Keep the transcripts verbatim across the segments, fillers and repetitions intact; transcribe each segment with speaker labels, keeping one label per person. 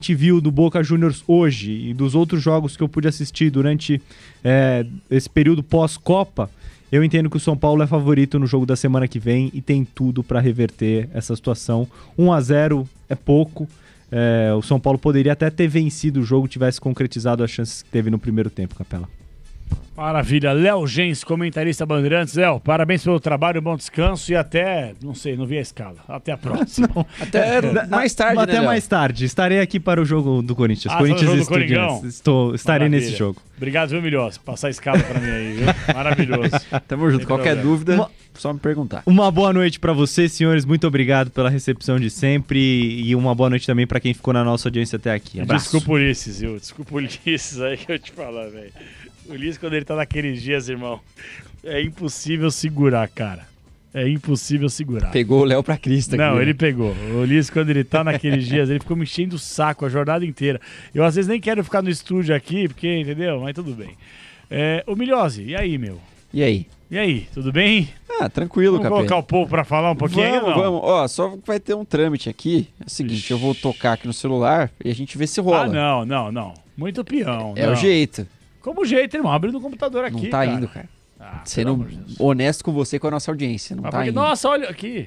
Speaker 1: gente viu do Boca Juniors hoje e dos outros jogos que eu pude assistir durante é, esse período pós-Copa, eu entendo que o São Paulo é favorito no jogo da semana que vem e tem tudo para reverter essa situação. um a zero é pouco. É, o São Paulo poderia até ter vencido o jogo, tivesse concretizado as chances que teve no primeiro tempo, Capela.
Speaker 2: Maravilha. Léo Gens, comentarista Bandeirantes. Léo, parabéns pelo trabalho, bom descanso e até, não sei, não vi a escala. Até a próxima.
Speaker 1: Não,
Speaker 3: até é, mais tarde,
Speaker 1: Até
Speaker 3: né,
Speaker 1: mais tarde. Estarei aqui para o jogo do Corinthians.
Speaker 2: Ah,
Speaker 1: Corinthians
Speaker 2: jogo
Speaker 1: e
Speaker 2: do Coringão?
Speaker 1: Estudiantes. Estou, estarei
Speaker 2: Maravilha.
Speaker 1: nesse jogo.
Speaker 2: Obrigado, viu, Milhós? Passar a escala para mim aí, viu? Maravilhoso.
Speaker 3: Tamo junto. Qualquer
Speaker 2: problema.
Speaker 3: dúvida,
Speaker 1: Uma...
Speaker 3: só me perguntar.
Speaker 1: Uma boa noite para vocês, senhores. Muito obrigado pela recepção de sempre e uma boa noite também para quem ficou na nossa audiência até aqui. Abraço.
Speaker 2: Desculpa, Ulisses, viu? Desculpa, Ulisses aí que eu te falar, velho. O Ulisses, quando ele tá naqueles dias, irmão, é impossível segurar, cara. É impossível segurar.
Speaker 3: Pegou o Léo pra Cristo aqui.
Speaker 2: Não, ele pegou. O Ulisses, quando ele tá naqueles dias, ele ficou me enchendo o saco a jornada inteira. Eu, às vezes, nem quero ficar no estúdio aqui, porque, entendeu? Mas tudo bem. É, ô, Milhose, e aí, meu?
Speaker 3: E aí?
Speaker 2: E aí, tudo bem?
Speaker 3: Ah, tranquilo,
Speaker 2: Vamos
Speaker 3: Capê.
Speaker 2: colocar o povo pra falar um pouquinho
Speaker 3: Vamos,
Speaker 2: aí, não?
Speaker 3: vamos. Ó, só vai ter um trâmite aqui. É o seguinte,
Speaker 2: Ixi.
Speaker 3: eu vou tocar aqui no celular e a gente vê se rola.
Speaker 2: Ah, não, não, não. Muito peão.
Speaker 3: É
Speaker 2: não.
Speaker 3: o jeito.
Speaker 2: Como jeito, irmão? Abre no computador aqui,
Speaker 3: Não tá
Speaker 2: cara.
Speaker 3: indo, cara.
Speaker 2: Ah,
Speaker 3: Sendo
Speaker 2: pelo amor de Deus.
Speaker 3: honesto com você e com a nossa audiência. Não
Speaker 2: Mas
Speaker 3: tá
Speaker 2: porque-
Speaker 3: indo.
Speaker 2: Nossa, olha aqui.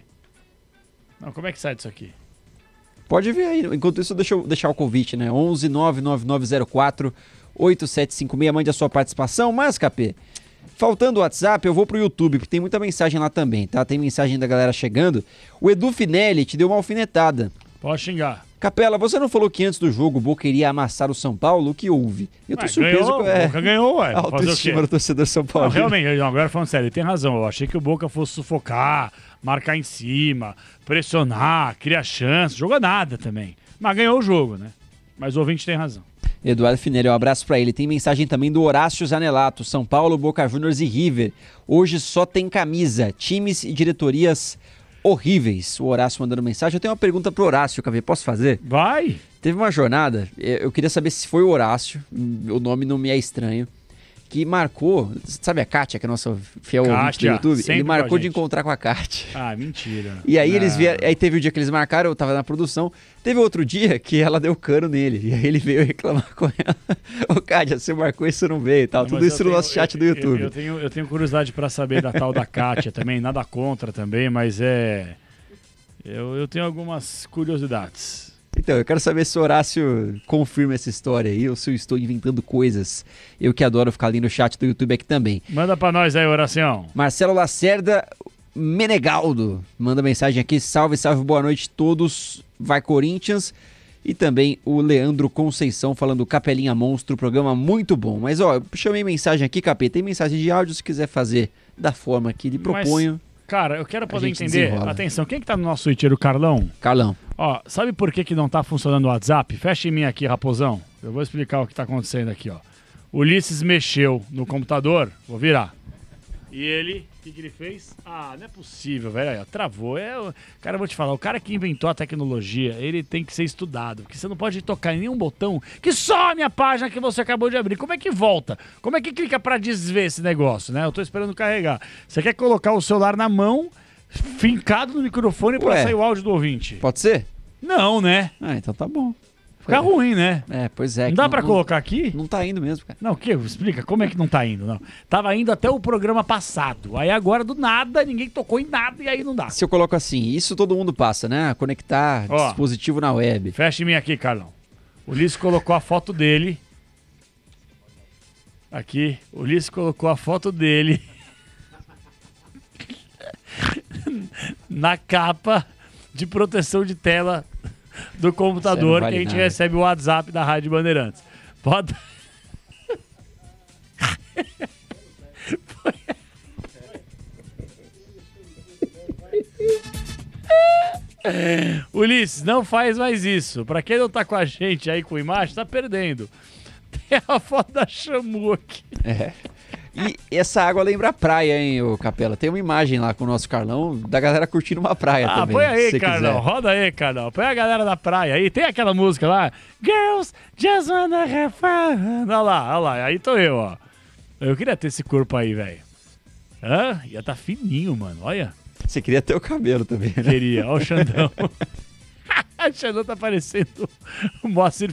Speaker 2: Não, como é que sai disso aqui?
Speaker 3: Pode ver aí. Enquanto isso, deixa eu deixar o convite, né? onze nove nove nove zero quatro oito sete cinco seis. Mande a sua participação. Mas, Capê, faltando o WhatsApp, eu vou pro YouTube, porque tem muita mensagem lá também, tá? Tem mensagem da galera chegando. O Edu Finelli te deu uma alfinetada.
Speaker 2: Pode xingar.
Speaker 3: Capela, você não falou que antes do jogo o Boca iria amassar o São Paulo? O que houve? Eu tô
Speaker 2: Mas
Speaker 3: surpreso
Speaker 2: ganhou,
Speaker 3: com é,
Speaker 2: o Boca ganhou, ué.
Speaker 3: a
Speaker 2: Fazer o quê?
Speaker 3: autoestima do torcedor São Paulo.
Speaker 2: Não, realmente, não, agora falando sério, ele tem razão. Eu achei que o Boca fosse sufocar, marcar em cima, pressionar, criar chance. Jogou nada também. Mas ganhou o jogo, né? Mas o ouvinte tem razão.
Speaker 3: Eduardo Finelli, um abraço pra ele. Tem mensagem também do Horácio Zanelato, São Paulo, Boca Juniors e River. Hoje só tem camisa, times e diretorias horríveis. O Horácio mandando mensagem. Eu tenho uma pergunta pro Horácio, Cavê, posso fazer?
Speaker 2: Vai!
Speaker 3: Teve uma jornada, eu queria saber se foi o Horácio, o nome não me é estranho, que marcou, sabe a Kátia, que é a nossa fiel ouvinte do
Speaker 2: Kátia,
Speaker 3: YouTube?
Speaker 2: sempre
Speaker 3: Ele
Speaker 2: com a
Speaker 3: marcou de
Speaker 2: gente.
Speaker 3: encontrar com a Kátia.
Speaker 2: Ah, mentira.
Speaker 3: E aí
Speaker 2: Não.
Speaker 3: eles vieram, aí teve o dia que eles marcaram, eu tava na produção, teve outro dia que ela deu cano nele, e aí ele veio reclamar com ela. Ô Kátia, você marcou isso não veio e tal,
Speaker 2: Não,
Speaker 3: tudo
Speaker 2: mas
Speaker 3: isso
Speaker 2: eu
Speaker 3: no
Speaker 2: tenho-
Speaker 3: nosso chat do
Speaker 2: eu-
Speaker 3: YouTube.
Speaker 2: Eu, eu tenho, eu tenho curiosidade pra saber da tal da Kátia também, nada contra também, mas é... Eu, eu tenho algumas curiosidades.
Speaker 3: Então, eu quero saber se o Horácio confirma essa história aí, ou se eu estou inventando coisas. Eu que adoro ficar ali no chat do YouTube aqui também.
Speaker 2: Manda pra nós aí, oração.
Speaker 3: Marcelo Lacerda Menegaldo manda mensagem aqui, salve, salve, boa noite a todos, vai Corinthians. E também o Leandro Conceição falando Capelinha Monstro, programa muito bom. Mas ó, eu chamei mensagem aqui, Capê, tem mensagem de áudio, se quiser fazer da forma que lhe proponho.
Speaker 2: Mas, cara, eu quero poder
Speaker 3: gente
Speaker 2: entender.
Speaker 3: desenrola.
Speaker 2: Atenção, quem que tá no nosso Twitter? O Carlão?
Speaker 3: Carlão.
Speaker 2: Ó, sabe por que, que não tá funcionando o WhatsApp? Fecha em mim aqui, raposão. Eu vou explicar o que tá acontecendo aqui, ó. O Ulisses mexeu no computador, vou virar. E ele, o que, que ele fez? Ah, não é possível, velho. Aí, ó, travou. É, o- cara, eu vou te falar, o cara que inventou a tecnologia, ele tem que ser estudado. Porque você não pode tocar em nenhum botão que some a página que você acabou de abrir. Como é que volta? Como é que clica pra desver esse negócio, né? Eu tô esperando carregar. Você quer colocar o celular na mão, fincado no microfone pra
Speaker 3: Ué.
Speaker 2: sair o áudio do ouvinte?
Speaker 3: Pode ser?
Speaker 2: Não, né?
Speaker 3: Ah, então tá bom.
Speaker 2: Fica ruim, né?
Speaker 3: É, pois é.
Speaker 2: Não
Speaker 3: que
Speaker 2: dá pra colocar aqui?
Speaker 3: Não tá indo mesmo, cara.
Speaker 2: Não, o que? Explica, como é que não tá indo? Não. Tava indo até o programa passado. Aí agora, do nada, ninguém tocou em nada e aí não dá.
Speaker 3: Se eu coloco assim, isso todo mundo passa, né? Conectar
Speaker 2: Ó.
Speaker 3: dispositivo na web.
Speaker 2: Fecha em mim aqui, Carlão. O Ulisses colocou a foto dele. Aqui. O Ulisses colocou a foto dele. Na capa de proteção de tela do computador,
Speaker 3: Isso aí não vale
Speaker 2: que a gente
Speaker 3: nada.
Speaker 2: recebe o WhatsApp da Rádio Bandeirantes. Pode... Ulisses, não faz mais isso. Pra quem não tá com a gente aí com imagem, tá perdendo. Tem a foto da Xamu aqui.
Speaker 3: É. E essa água lembra a praia, hein, ô Capela? Tem uma imagem lá com o nosso Carlão da galera curtindo uma praia
Speaker 2: Ah,
Speaker 3: também.
Speaker 2: põe
Speaker 3: se
Speaker 2: aí,
Speaker 3: você
Speaker 2: Carlão.
Speaker 3: quiser.
Speaker 2: Roda aí, Carlão. Põe a galera da praia aí. Tem aquela música lá. Girls just wanna have fun. Olha lá, olha lá. Aí tô eu, ó. Eu queria ter esse corpo aí, velho. Hã? Ia tá fininho, mano. Olha.
Speaker 3: Você queria ter o cabelo também, né?
Speaker 2: Queria. Olha o Xandão. A Xandão tá parecendo o Moacir